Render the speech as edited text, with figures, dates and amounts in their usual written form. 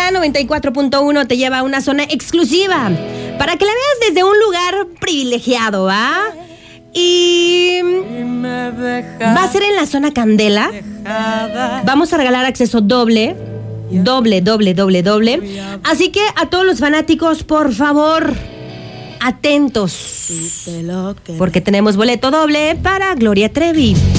Mega 94.1 te lleva a una zona exclusiva para que la veas desde un lugar privilegiado, ¿va? Y va a ser en la zona Candela. Vamos a regalar acceso doble. Así que a todos los fanáticos, por favor, atentos, porque tenemos boleto doble para Gloria Trevi.